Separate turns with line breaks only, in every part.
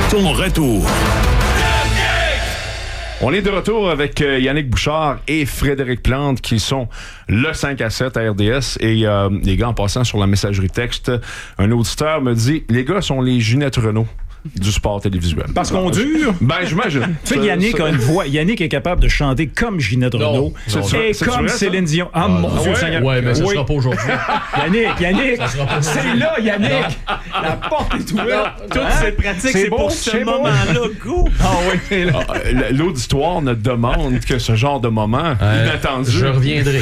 ton retour.
On est de retour avec Yannick Bouchard et Frédéric Plante qui sont le 5 à 7 à RDS. Et les gars, en passant sur la messagerie texte, un auditeur me dit « Les gars sont les Ginette Renault du sport télévisuel. »
Parce qu'on dure?
Ben, j'imagine.
Tu sais, Yannick a une voix. Yannick est capable de chanter comme Ginette Renault et comme
vrai,
Céline Dion. Ah, mon Dieu, Seigneur.
Ouais, mais ça sera pas aujourd'hui.
Yannick, c'est là, Yannick. La porte est ouverte.
Toutes ces pratiques, c'est pour ce moment-là, go.
Ah oui.
L'auditoire ne demande que ce genre de moment inattendu.
Je reviendrai.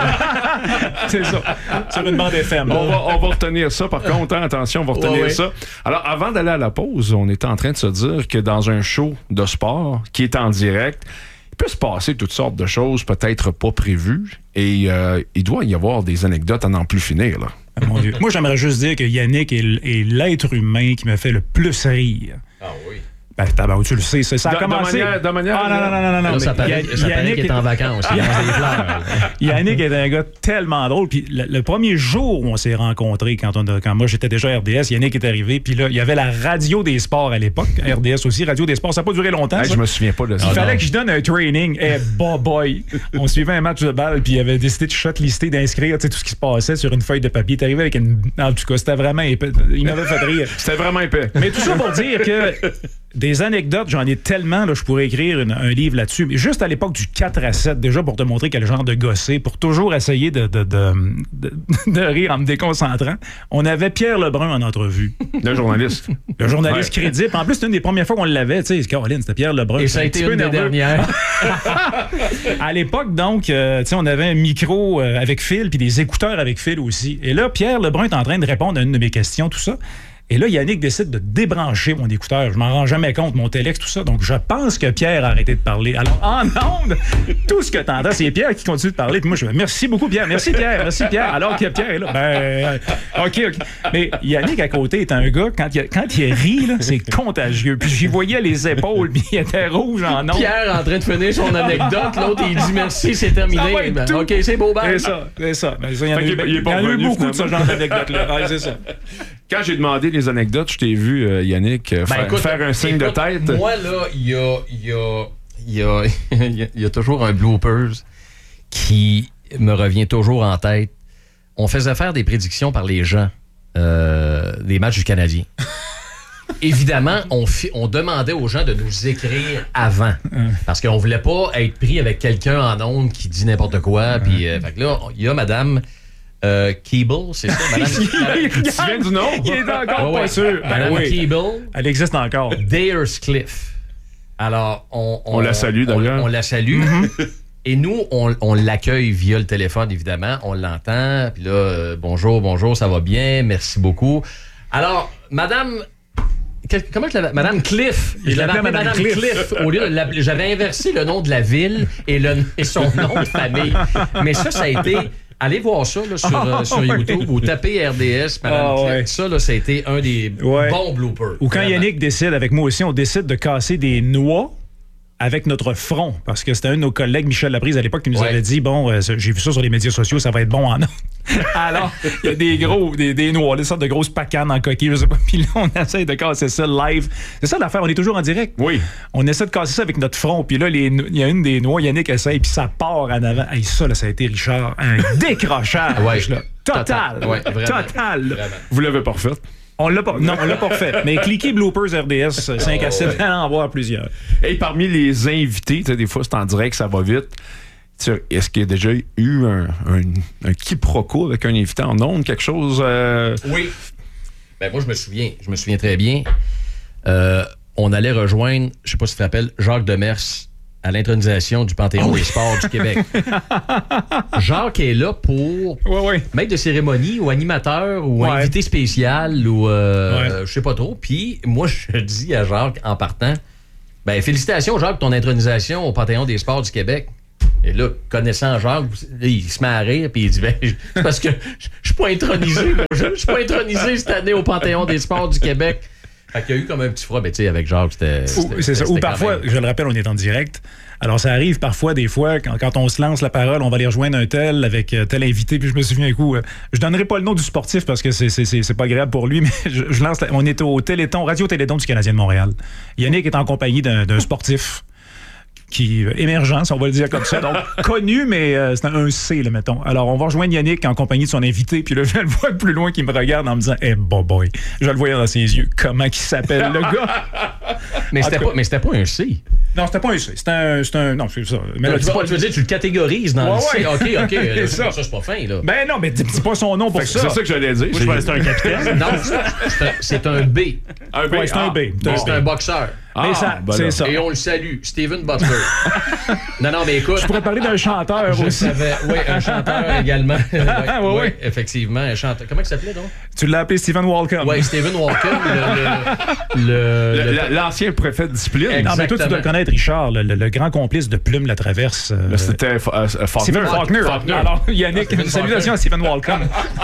C'est ça. Sur une bande FM.
On va retenir ça, par contre. Attention, on va retenir ça. Alors, avant d'aller à la pause, on était en train de se dire que dans un show de sport qui est en direct, il peut se passer toutes sortes de choses peut-être pas prévues et il doit y avoir des anecdotes à n'en plus finir, là.
Mon Dieu. Moi, j'aimerais juste dire que Yannick est l'être humain qui me fait le plus rire.
Ah oui.
Ben, tu le sais, ça a commencé.
De manière
Ah, non.
Là, ça paraît qu'il est en vacances. Il lance des fleurs.
Yannick est un gars tellement drôle. Puis le premier jour où on s'est rencontrés, quand moi j'étais déjà à RDS, Yannick est arrivé. Puis là, il y avait la radio des sports à l'époque. RDS aussi, radio des sports. Ça n'a pas duré longtemps.
Je me souviens pas de ça.
Il fallait que je donne un training. Boy. On suivait un match de balle. Puis il avait décidé de shortlister, d'inscrire tout ce qui se passait sur une feuille de papier. Il est arrivé avec une. En tout cas, c'était vraiment épais. Il m'avait fait rire.
C'était vraiment épais.
Mais tout ça pour dire que. Des anecdotes, j'en ai tellement, là, je pourrais écrire un livre là-dessus. Mais juste à l'époque du 4 à 7, déjà pour te montrer quel genre de gossé, pour toujours essayer de rire en me déconcentrant, on avait Pierre Lebrun en entrevue.
Le journaliste.
Le journaliste crédible. En plus, c'était une des premières fois qu'on l'avait. Tu sais, Caroline, c'était Pierre Lebrun.
Et ça a été une des dernières.
À l'époque, donc, tu sais, on avait un micro avec fil, puis des écouteurs avec fil aussi. Et là, Pierre Lebrun est en train de répondre à une de mes questions, tout ça. Et là, Yannick décide de débrancher mon écouteur. Je m'en rends jamais compte, mon téléx, tout ça. Donc, je pense que Pierre a arrêté de parler. Alors, en ondes, tout ce que tu entends, c'est Pierre qui continue de parler. Puis moi, je fais merci beaucoup, Pierre. Merci, Pierre. Merci, Pierre. Alors que Pierre est là. OK. Mais Yannick, à côté, est un gars, quand il rit, là, c'est contagieux. Puis j'y voyais les épaules, puis il était rouge en ondes.
Pierre en train de finir son anecdote. L'autre, il dit merci, c'est terminé. Ben, OK, c'est beau, ben.
C'est ça. Ben, il y en a eu beaucoup de ce genre d'anecdotes-là. Ouais, c'est ça.
Quand j'ai demandé les anecdotes, je t'ai vu, Yannick, faire un signe de tête.
Moi, là, il y a toujours un bloopers qui me revient toujours en tête. On faisait faire des prédictions par les gens des matchs du Canadien. Évidemment, on demandait aux gens de nous écrire avant. Parce qu'on voulait pas être pris avec quelqu'un en ondes qui dit n'importe quoi. Puis, fait que là, il y a madame... Keeble, c'est ça? Madame,
tu viens du nom?
Il est encore pas sûr.
Madame Keeble.
Elle existe encore.
Dayerscliff. Alors, on
la salue d'ailleurs.
On la salue. Et nous, on l'accueille via le téléphone, évidemment. On l'entend. Puis là, bonjour, ça va bien. Merci beaucoup. Alors, Madame... Comment je l'avais... Madame Cliff. Je l'avais appelée Madame Cliff. Au lieu de l'appeler... J'avais inversé le nom de la ville et son nom de famille. Mais ça a été... Allez voir ça là, sur YouTube ou tapez RDS, Madame Cliff. Ça, là, ça a été un des bons bloopers.
Ou quand Yannick décide, avec moi aussi, on décide de casser des noix avec notre front. Parce que c'était un de nos collègues, Michel Laprise, à l'époque, qui nous avait dit, j'ai vu ça sur les médias sociaux, ça va être bon en ondes. Alors, il y a des noix, des sortes de grosses pacanes en coquille, je sais pas. Puis là, on essaie de casser ça live. C'est ça l'affaire, on est toujours en direct.
Oui.
On essaie de casser ça avec notre front. Puis là, il y a une des noix, Yannick essaie, puis ça part en avant. Hey, ça, là, ça a été, Richard, un décrochage. Là. Total.
Ouais, vraiment.
Total.
Vraiment.
Vous l'avez pas refait?
On l'a pas. Non, on l'a pas refait. Mais cliquez Bloopers RDS 5 à 7, allez en voir plusieurs.
Et parmi les invités, tu sais, des fois, c'est en direct, ça va vite. Est-ce qu'il y a déjà eu un quiproquo avec un invité en ondes, quelque chose?
Oui. Ben moi, je me souviens très bien. On allait rejoindre, je sais pas si tu te rappelles, Jacques Demers à l'intronisation du Panthéon des sports du Québec. Jacques est là pour maître de cérémonie ou animateur ou invité spécial ou je sais pas trop. Puis moi, je dis à Jacques en partant, ben félicitations Jacques pour ton intronisation au Panthéon des sports du Québec. Et là, connaissant Jacques, il se met à rire puis il dit c'est parce que je suis pas intronisé. Je suis pas intronisé cette année au Panthéon des sports du Québec. Fait qu'il y a eu comme un petit froid, mais tu sais, avec Jacques, c'était.
C'est ça. Ou parfois, je le rappelle, on est en direct. Alors, ça arrive parfois, des fois, quand on se lance la parole, on va aller rejoindre un tel avec tel invité. Puis je me souviens un coup, je donnerai pas le nom du sportif parce que c'est pas agréable pour lui, mais je lance. On est au Téléthon, Radio Téléthon du Canadien de Montréal. Yannick est en compagnie d'un sportif qui émergent, si on va le dire comme ça. Donc, connu, mais c'est un C, là, mettons. Alors, on va rejoindre Yannick en compagnie de son invité, puis là, je le vois de plus loin qui me regarde en me disant « Eh, boy, je le voyais dans ses yeux. Comment il s'appelle, le gars? »
Mais c'était pas un C.
Non, c'était pas un C. C'est un... Non, c'est ça. Mais là,
tu veux dire, tu le catégorises dans le C. OK.
ça,
c'est pas fin, là.
Ben non, mais dis pas son nom pour ça.
C'est ça que j'allais dire.
Moi, je pensais que c'était un capitaine.
Non, c'est un B.
Un B.
Ouais, c'est un B.
C'est un boxeur.
Mais ça, c'est ça.
Et on le salue, Steven Butler. non, mais écoute.
Je pourrais parler d'un chanteur aussi.
Oui, un chanteur également.
Oui,
effectivement, un chanteur. Comment il s'appelait, donc?
Tu l'as appelé Stephen Walcom.
Oui, Stephen Walcom,
l'ancien préfet de discipline.
Non, mais toi, tu dois le connaître, Richard, le grand complice de Plume la Traverse.
C'était Faulkner.
Stephen Faulkner. Alors, Yannick, salutations à Stephen Walcom.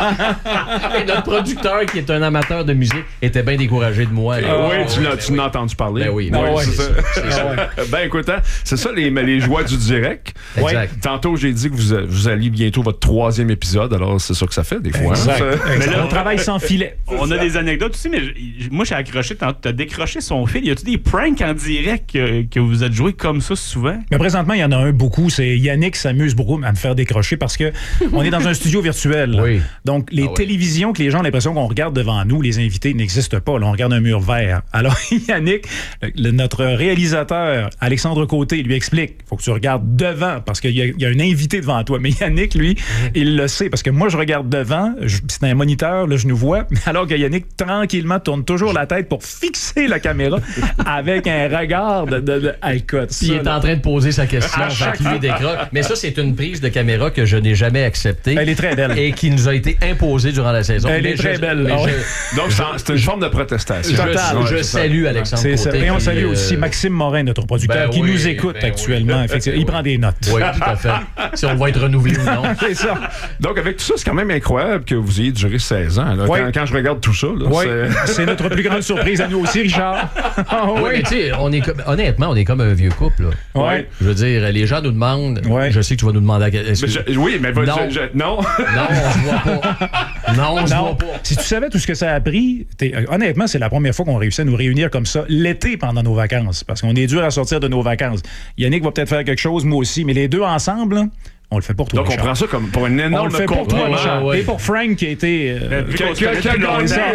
Et notre producteur, qui est un amateur de musique, était bien découragé de moi.
Oui, tu l'as entendu parler.
Ben oui,
c'est ça. Ben écoute, c'est ça les joies du direct.
Exact.
Tantôt, j'ai dit que vous alliez bientôt votre 3e épisode, alors c'est ça que ça fait des fois.
Exact.
Hein?
Mais là, on travaille sans filet.
On a des anecdotes aussi, mais moi, j'ai accroché. T'as décroché son fil. Y a-tu des pranks en direct que vous êtes joués comme ça souvent?
Mais présentement, il y en a un beaucoup. C'est Yannick s'amuse beaucoup à me faire décrocher parce que on est dans un studio virtuel.
Oui.
Donc, les télévisions que les gens ont l'impression qu'on regarde devant nous, les invités n'existent pas. Là, on regarde un mur vert. Alors, Yannick, notre réalisateur, Alexandre Côté, lui explique, il faut que tu regardes devant parce qu'il y a un invité devant toi. Mais Yannick, lui, il le sait parce que moi, je regarde devant, c'est un moniteur, là, je nous vois, alors que Yannick, tranquillement, tourne toujours la tête pour fixer la caméra avec un regard de écoute.
Puis il est en train de poser sa question, fait que lui décroche. Mais ça, c'est une prise de caméra que je n'ai jamais acceptée.
Elle est très belle.
Et qui nous a été imposée durant la saison.
Elle est très belle.
Donc, c'est une forme de protestation.
Je salue Alexandre Côté.
C'est ça. Et on salue aussi Maxime Morin, notre producteur, qui nous écoute actuellement. Effectivement. Il prend des notes.
Oui, tout à fait. Si on va être renouvelé ou non.
C'est ça.
Donc, avec tout ça, c'est quand même incroyable que vous ayez duré 16 ans. Là. Quand je regarde tout ça, là,
c'est notre plus grande surprise à nous aussi, Richard.
Oui, mais tu sais, honnêtement, on est comme un vieux couple. Là.
Ouais.
Je veux dire, les gens nous demandent.
Ouais.
Je sais que tu vas nous demander.
Oui, mais
non.
Non.
Non, on se voit pas. Non, on se voit pas.
Si tu savais tout ce que ça a pris, honnêtement, c'est la première fois qu'on réussit à nous réunir comme ça l'été pendant nos vacances. Parce qu'on est dur à sortir de nos vacances. Yannick va peut-être faire quelque chose, moi aussi, mais les deux ensemble, là, on le fait pour toi.
Donc,
Richard.
on prend ça comme pour une énorme
on le fait pour toi, Richard.
ouais.
Et pour Frank qui a été.
Qui a gagné ça.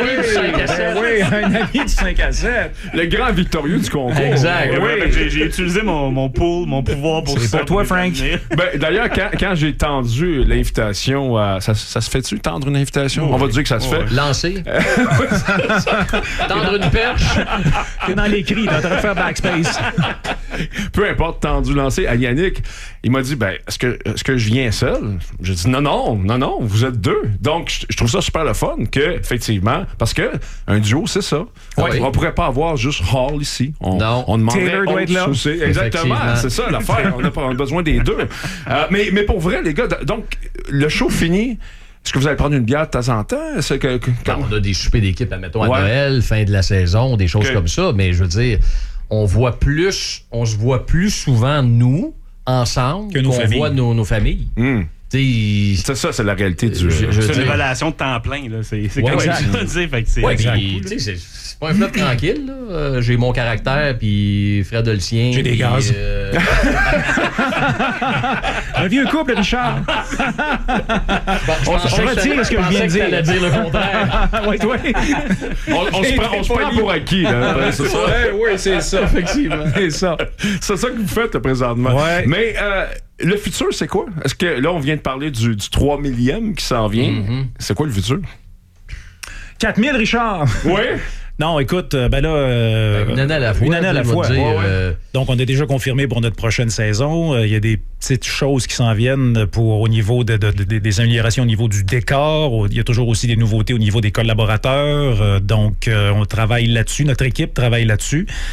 Oui, un ami du 5 à 7.
Le grand victorieux du concours.
Exact.
Oui. J'ai utilisé mon pouvoir pour ça.
C'est pour toi, Frank.
D'ailleurs, quand j'ai tendu l'invitation, ça se fait-tu, tendre une invitation? On va dire que ça se fait.
Lancer. Tendre une perche.
T'es dans les cris, t'es en train de faire backspace.
Peu importe, tendu, lancé. À Yannick, il m'a dit, est-ce que je viens seul? J'ai dit, non, vous êtes deux. Donc, je trouve ça super le fun que, effectivement, parce que un duo, c'est ça.
Oui.
On pourrait pas avoir juste Hall ici.
Non.
On demanderait
Taylor doit être là.
aussi. Exactement, c'est ça l'affaire. On a besoin des deux. Mais pour vrai, les gars, donc, le show fini. Est-ce que vous allez prendre une bière de temps en temps?
Non, on a des soupers d'équipe, admettons, à Noël, fin de la saison, des choses comme ça. Mais je veux dire, on se voit plus souvent, nous, ensemble, qu'on voit nos familles.
C'est ça, c'est la réalité du jeu.
C'est une relation de temps plein, là. C'est comme ça, tu sais. Fait que c'est
c'est pas un flop tranquille, là. J'ai mon caractère, puis Fred a le sien.
J'ai des gaz. Un vieux couple, Richard.
On
retire ce que je viens de dire.
T'allais dire le contraire.
Oui.
On se prend pour acquis, là. C'est ça.
Oui, c'est ça.
Effectivement.
C'est ça.
C'est ça que vous faites présentement.
Ouais.
Mais le futur, c'est quoi? Est-ce que là, on vient de parler du 3 millième qui s'en vient. C'est quoi le futur?
4000, Richard.
Oui.
Non, écoute, une
année à la fois.
Une année à la fois.
Dire,
Donc, on est déjà confirmé pour notre prochaine saison. Il y a des petites choses qui s'en viennent au niveau des améliorations au niveau du décor. Il y a toujours aussi des nouveautés au niveau des collaborateurs. Donc, on travaille là-dessus. Notre équipe travaille là-dessus.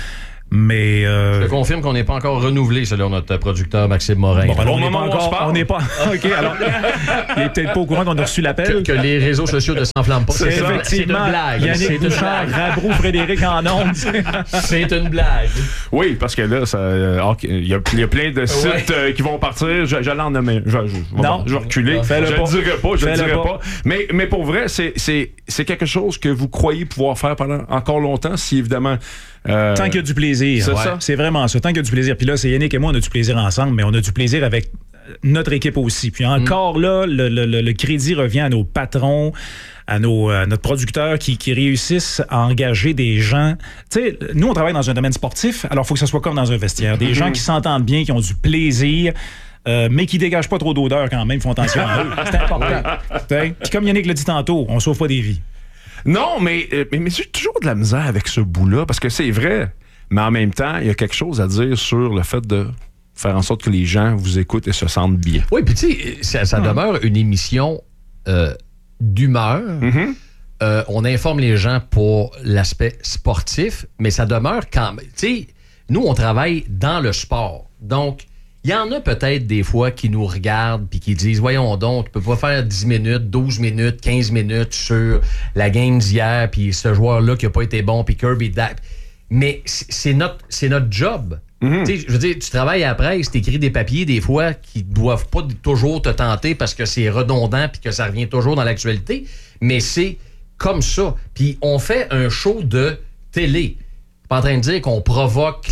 Mais
Je te confirme qu'on n'est pas encore renouvelé selon notre producteur Maxime Morin.
bon, alors,
Au moment où on se parle.
on n'est pas. OK, alors il est peut-être pas au courant qu'on a reçu l'appel.
Que les réseaux sociaux ne s'enflamment pas.
C'est
C'est une
effectivement
blague.
Yannick Bouchard, Rabrou, Frédéric en ondes.
C'est une blague.
Oui, parce que là, il y a plein de sites qui vont partir. J'allais en nommer. Je vais reculer.
Fais-le
Je
pas.
ne dirai pas. Je ne
Fais-le
dirai
pas.
pas. Mais pour vrai, c'est quelque chose que vous croyez pouvoir faire pendant encore longtemps, si évidemment.
Tant qu'il y a du plaisir.
C'est ça.
C'est vraiment ça. Tant qu'il y a du plaisir. Puis là, c'est Yannick et moi, on a du plaisir ensemble, mais on a du plaisir avec notre équipe aussi. Puis encore là, le crédit revient à nos patrons, à notre producteur qui réussissent à engager des gens. Tu sais, nous, on travaille dans un domaine sportif, alors il faut que ça soit comme dans un vestiaire. Des gens qui s'entendent bien, qui ont du plaisir, mais qui dégagent pas trop d'odeur quand même, font attention à eux. C'est important. Puis comme Yannick l'a dit tantôt, on sauve pas des vies.
Non, mais j'ai toujours de la misère avec ce bout-là, parce que c'est vrai. Mais en même temps, il y a quelque chose à dire sur le fait de faire en sorte que les gens vous écoutent et se sentent bien.
Oui, puis tu sais, ça demeure une émission d'humeur. On informe les gens pour l'aspect sportif, mais ça demeure quand même. Tu sais, nous, on travaille dans le sport. Donc, il y en a peut-être des fois qui nous regardent puis qui disent « Voyons donc, tu peux pas faire 10 minutes, 12 minutes, 15 minutes sur la game d'hier, puis ce joueur-là qui a pas été bon, puis Kirby Dack. » Mais c'est notre job. Tu sais, je veux dire, tu travailles à la presse, t'écris des papiers des fois qui doivent pas toujours te tenter parce que c'est redondant puis que ça revient toujours dans l'actualité, mais c'est comme ça. Puis on fait un show de télé. Pas en train de dire qu'on provoque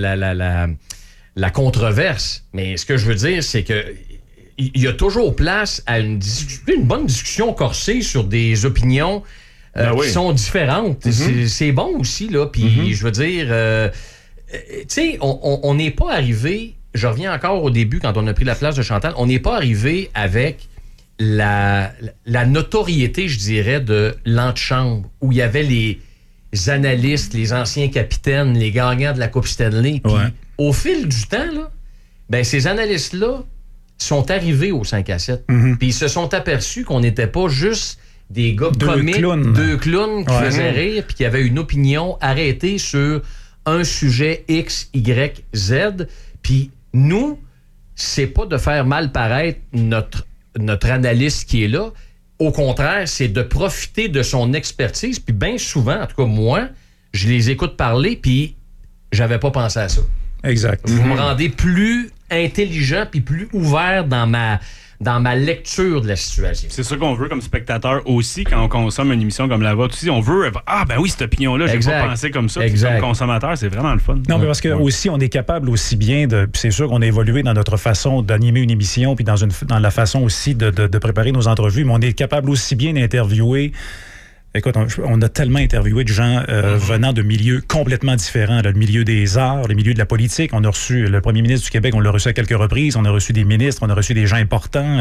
la controverse, mais ce que je veux dire, c'est que il y a toujours place à une bonne discussion corsée sur des opinions qui sont différentes. C'est bon aussi, là. Puis je veux dire, tu sais, on n'est pas arrivé, je reviens encore au début quand on a pris la place de Chantal, on n'est pas arrivé avec la notoriété, je dirais, de l'antichambre, où il y avait les analystes, les anciens capitaines, les gagnants de la Coupe Stanley. Puis au fil du temps, là, ben, ces analystes-là sont arrivés au 5 à 7. Puis ils se sont aperçus qu'on n'était pas juste des gars comiques, deux clowns qui faisaient rire, puis qui avaient une opinion arrêtée sur un sujet X, Y, Z. Puis nous, c'est pas de faire mal paraître notre analyste qui est là. Au contraire, c'est de profiter de son expertise. Puis bien souvent, en tout cas moi, je les écoute parler, puis j'avais pas pensé à ça.
Exact.
Vous me rendez plus intelligent puis plus ouvert dans ma lecture de la situation.
C'est ça qu'on veut comme spectateur aussi quand on consomme une émission comme la vôtre aussi. On veut, ben oui, cette opinion-là, j'ai pas pensé comme ça. Comme consommateur, c'est vraiment le fun.
Non, mais parce que aussi, on est capable aussi bien de... C'est sûr qu'on a évolué dans notre façon d'animer une émission puis dans la façon aussi de préparer nos entrevues, mais on est capable aussi bien d'interviewer... Écoute, on a tellement interviewé de gens venant de milieux complètement différents. Là, le milieu des arts, le milieu de la politique. On a reçu le premier ministre du Québec, on l'a reçu à quelques reprises. On a reçu des ministres, on a reçu des gens importants,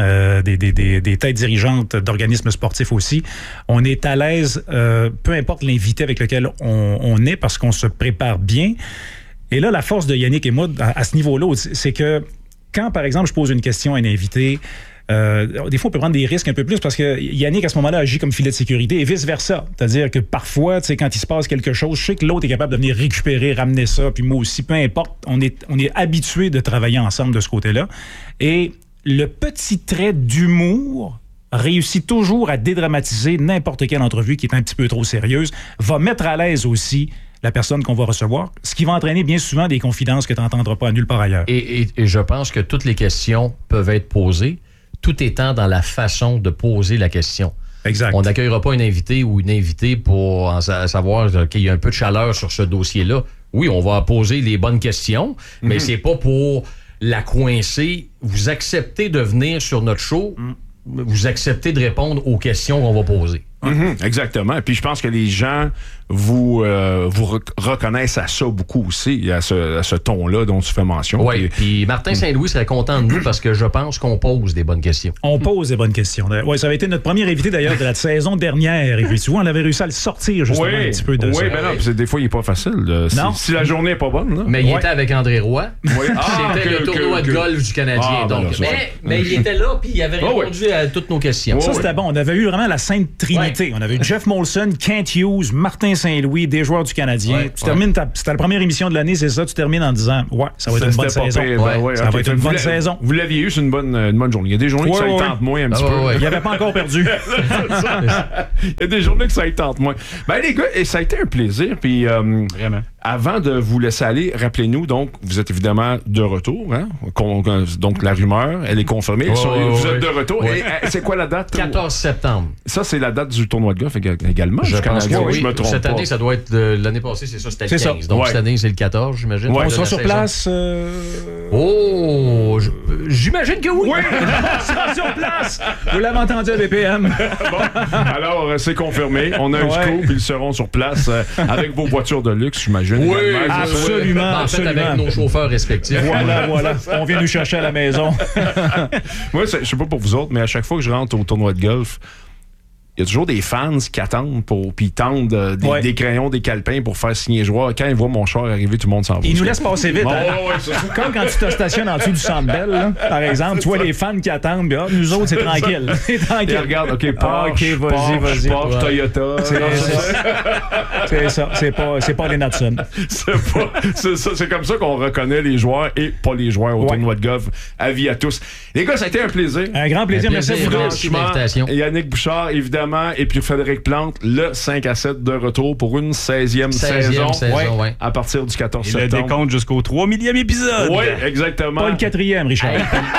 des têtes dirigeantes d'organismes sportifs aussi. On est à l'aise, peu importe l'invité avec lequel on est, parce qu'on se prépare bien. Et là, la force de Yannick et moi, à ce niveau-là, c'est que quand, par exemple, je pose une question à un invité... des fois, on peut prendre des risques un peu plus parce que Yannick, à ce moment-là, agit comme filet de sécurité et vice-versa. C'est-à-dire que parfois, tu sais, quand il se passe quelque chose, je sais que l'autre est capable de venir récupérer, ramener ça, puis moi aussi, peu importe, on est habitués de travailler ensemble de ce côté-là. Et le petit trait d'humour réussit toujours à dédramatiser n'importe quelle entrevue qui est un petit peu trop sérieuse, va mettre à l'aise aussi la personne qu'on va recevoir, ce qui va entraîner bien souvent des confidences que tu n'entendras pas nulle part ailleurs.
Et je pense que toutes les questions peuvent être posées, tout étant dans la façon de poser la question.
Exact.
On n'accueillera pas un invité ou une invitée pour savoir qu'il y a un peu de chaleur sur ce dossier-là. Oui, on va poser les bonnes questions, mais c'est pas pour la coincer. Vous acceptez de venir sur notre show, vous acceptez de répondre aux questions qu'on va poser.
Exactement. Puis je pense que les gens vous reconnaissent à ça beaucoup aussi, à ce ton-là dont tu fais mention.
Oui, puis Martin Saint-Louis serait content de nous parce que je pense qu'on pose des bonnes questions.
On pose des bonnes questions. Oui, ça avait été notre premier invité d'ailleurs de la saison dernière. Et puis, tu vois, on avait réussi à le sortir justement un petit peu de ça.
Oui, ben non, des fois, il n'est pas facile. Non. Si la journée n'est pas bonne. Là.
Mais il était avec André Roy.
Oui.
C'était le tournoi de golf du Canadien. Donc. Mais il était là, puis il avait répondu à toutes nos questions.
Ça, c'était bon. On avait eu vraiment la sainte trinité qualité. On avait eu Jeff Molson, Kent Hughes, Martin Saint-Louis, des joueurs du Canadien.
Ouais,
Tu termines c'était la première émission de l'année, c'est ça. Tu termines en disant, ouais, ça va être une bonne saison. Ça va être une bonne saison.
Vous l'aviez eu, c'est une bonne journée. Il y a des journées que ça y tente moins un petit peu.
Il n'avait pas encore perdu.
Il y a des journées que ça y tente moins. Ben les gars, et ça a été un plaisir. Puis
Vraiment.
avant de vous laisser aller, rappelez-nous, donc, vous êtes évidemment de retour. Hein? Donc, la rumeur, elle est confirmée. Vous êtes de retour.
Ouais.
Et c'est quoi la date?
14 septembre.
Ça, c'est la date du tournoi de golf également.
Je pense que oui.
Je me trompe
Cette
pas.
année, ça doit être l'année passée, c'est ça, c'était le 15. Donc, cette année, c'est le 14, j'imagine.
Ouais.
On sera sur place.
Oh! J'imagine que oui!
Oui! On sera sur place! Vous l'avez entendu à BPM.
Bon, alors, c'est confirmé. On a un scoop. Ils seront sur place avec vos voitures de luxe, j'imagine.
Oui,
également.
absolument.
En fait,
absolument.
avec nos chauffeurs respectifs.
Voilà. On vient nous chercher à la maison.
Moi, je sais pas pour vous autres, mais à chaque fois que je rentre au tournoi de golf, il y a toujours des fans qui attendent puis ils tendent des crayons, des calepins pour faire signer les joueurs. Quand ils voient mon char arriver, tout le monde s'en va.
Ils nous laissent passer vite.
Bon,
hein? Comme quand tu te stationnes en dessous du Centre Bell, là, par exemple, tu vois les fans qui attendent, puis nous autres, c'est tranquille. C'est tranquille.
Ils regardent, OK, Porsche,
vas-y.
Porsche, Toyota.
C'est ça. C'est pas les Natson.
C'est comme ça qu'on reconnaît les joueurs et pas les joueurs au tournoi de golf. Avis à tous. Les gars, ça a été un plaisir.
Un grand plaisir. Merci à vous deux.
Merci de l'invitation.
Yannick Bouchard, évidemment, et puis Frédéric Plante, le 5-7 de retour pour une 16e saison.
Ouais.
À partir du 14
Et
septembre.
le décompte jusqu'au 3 millième épisode.
Oui, exactement.
Pas le 4e, Richard.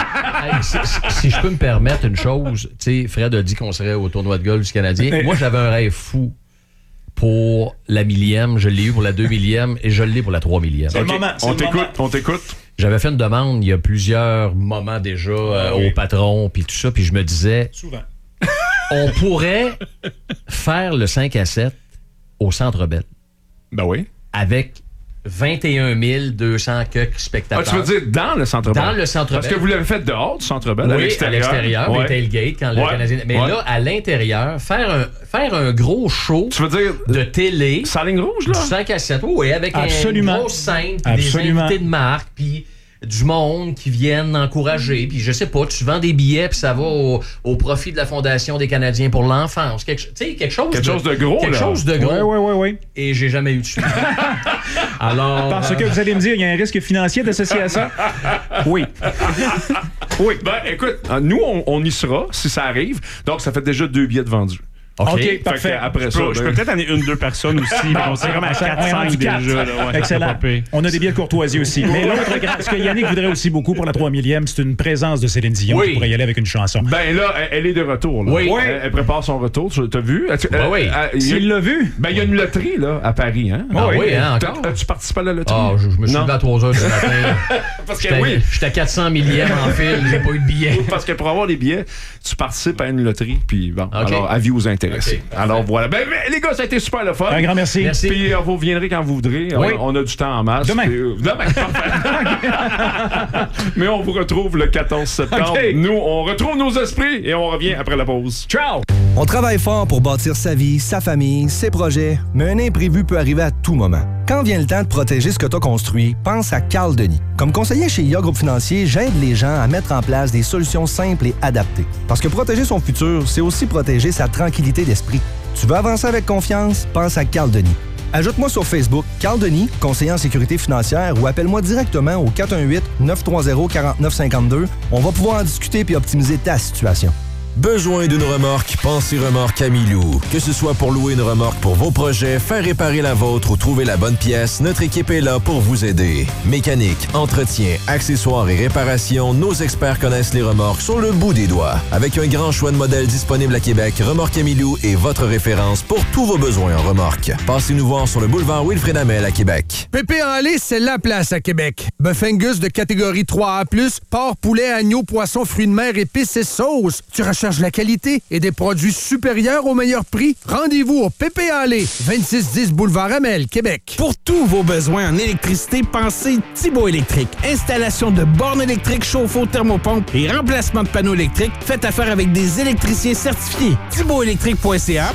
Si je peux me permettre une chose, tu sais, Fred a dit qu'on serait au tournoi de golf du Canadien. Moi, j'avais un rêve fou pour la 1000e, je l'ai eu pour la 2 millième et je l'ai pour la 3 millième.
C'est le moment.
On t'écoute.
J'avais fait une demande il y a plusieurs moments déjà au patron, puis tout ça, puis je me disais...
Souvent.
On pourrait faire le 5-7 au Centre Bell.
Ben oui.
Avec 21 200 spectateurs.
Tu veux dire dans le Centre Bell?
Dans le Centre Bell.
Parce que vous l'avez fait dehors du Centre Bell,
oui, à l'extérieur,
ouais.
les tailgates, quand le Canadien... Mais là, à l'intérieur, faire un gros show
tu veux dire
de télé...
Sans ligne rouge, là?
Du 5-7, oui, avec une grosse scène, puis des invités de marque, puis... du monde qui viennent encourager, puis je sais pas, tu vends des billets, puis ça va au profit de la Fondation des Canadiens pour l'enfance. Quelque chose
de gros,
quelque
là.
chose de gros.
Oui.
Et j'ai jamais eu de suite. Alors...
Parce que vous allez me dire, il y a un risque financier associé à ça? Oui.
Oui. Ben, écoute, nous, on y sera, si ça arrive. Donc, ça fait déjà 2 billets de vendus.
OK, parfait.
Après ça,
Je peux peut-être amener 1-2 personnes aussi, mais on serait comme à 4-5 déjà.
Excellent. On a des billets de courtoisie aussi. Mais l'autre, ce que Yannick voudrait aussi beaucoup pour la 3 millième, c'est une présence de Céline Dion qui pourrait y aller avec une chanson.
Ben là, elle est de retour. Là.
Oui.
Elle prépare son retour. Tu l'as vu?
Oui.
Il l'a vu?
Ben, il y a une loterie là, à Paris. Hein?
Oui, encore?
As-tu participé à la loterie?
Ah, je me suis levé à 3 h du matin.
Parce que oui.
J'étais à 400 millième en fil, j'ai pas eu de billet.
Parce que pour avoir des billets, tu participes à une loterie, puis bon, alors avis aux intéressés. Alors voilà. Ben, les gars, ça a été super le fun.
Un grand merci.
Puis vous viendrez quand vous voudrez.
Oui.
On a du temps en masse.
Demain.
Parfait. Mais on vous retrouve le 14 septembre.
Okay.
Nous, on retrouve nos esprits et on revient après la pause.
Ciao!
On travaille fort pour bâtir sa vie, sa famille, ses projets, mais un imprévu peut arriver à tout moment. Quand vient le temps de protéger ce que tu as construit, pense à Carl Denis. Comme conseiller chez IA Groupe Financier, j'aide les gens à mettre en place des solutions simples et adaptées. Parce que protéger son futur, c'est aussi protéger sa tranquillité d'esprit. Tu veux avancer avec confiance? Pense à Carl Denis. Ajoute-moi sur Facebook, Carl Denis, conseiller en sécurité financière, ou appelle-moi directement au 418-930-4952. On va pouvoir en discuter puis optimiser ta situation.
Besoin d'une remorque? Pensez Remorque Camilou. Que ce soit pour louer une remorque pour vos projets, faire réparer la vôtre ou trouver la bonne pièce, notre équipe est là pour vous aider. Mécanique, entretien, accessoires et réparations, nos experts connaissent les remorques sur le bout des doigts. Avec un grand choix de modèles disponibles à Québec, Remorque Camilou est votre référence pour tous vos besoins en remorque. Passez-nous voir sur le boulevard Wilfrid Hamel à Québec.
Pépé en lait, c'est la place à Québec. Bœuf Angus de catégorie 3A+, porc, poulet, agneau, poisson, fruits de mer, épices et sauces. Tu recherches la qualité et des produits supérieurs au meilleur prix? Rendez-vous au Pépé en lait, 2610 boulevard Hamel, Québec.
Pour tous vos besoins en électricité, pensez Thibault Électrique. Installation de bornes électriques, chauffe-eau, thermopompe et remplacement de panneaux électriques. Faites affaire avec des électriciens certifiés. ThibaultElectrique.ca,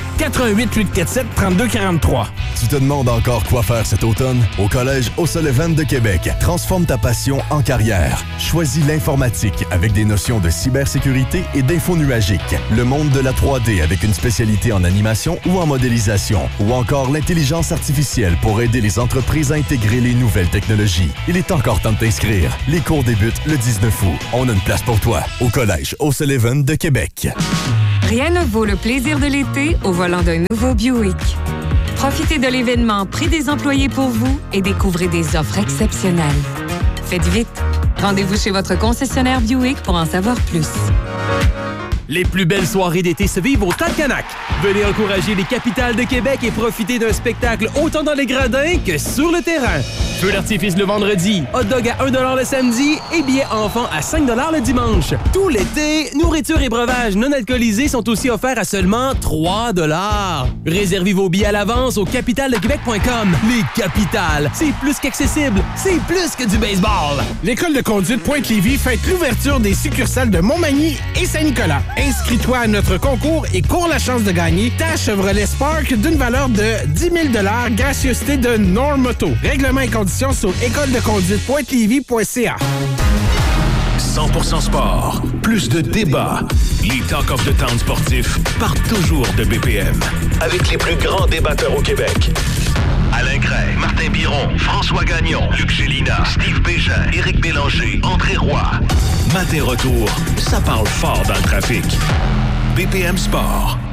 88-847-3243.
Tu te demandes encore quoi faire cet automne? Au Collège O'Sullivan de Québec, transforme ta passion en carrière. Choisis l'informatique avec des notions de cybersécurité et d'infonuagique magique, le monde de la 3D avec une spécialité en animation ou en modélisation, ou encore l'intelligence artificielle pour aider les entreprises à intégrer les nouvelles technologies. Il est encore temps de t'inscrire. Les cours débutent le 19 août. On a une place pour toi au Collège O'Sullivan de Québec.
Rien ne vaut le plaisir de l'été au volant d'un nouveau Buick. Profitez de l'événement Prix des employés pour vous et découvrez des offres exceptionnelles. Faites vite. Rendez-vous chez votre concessionnaire Buick pour en savoir plus.
Les plus belles soirées d'été se vivent au Stade Canac. Venez encourager les capitales de Québec et profiter d'un spectacle autant dans les gradins que sur le terrain. Feu d'artifice le vendredi, hot dog à 1 $ le samedi et billets enfants à 5 $ le dimanche. Tout l'été, nourriture et breuvages non alcoolisés sont aussi offerts à seulement 3 $. Réservez vos billets à l'avance au capitaledequebec.com. Les capitales, c'est plus qu'accessible, c'est plus que du baseball.
L'École de conduite Pointe-Lévis fête l'ouverture des succursales de Montmagny et Saint-Nicolas. Inscris-toi à notre concours et cours la chance de gagner ta Chevrolet Spark d'une valeur de 10 000 $, gracieuseté de Normoto. Règlements et conditions sur écoledeconduitepointe-lévis.ca.
100% sport, plus de débats. Les Talk of the Town sportifs partent toujours de BPM. Avec les plus grands débatteurs au Québec. Alain Gray, Martin Biron, François Gagnon, Luc Gélina, Steve Bégin, Éric Bélanger, André Roy. Matin retour, ça parle fort dans le trafic. BPM Sport.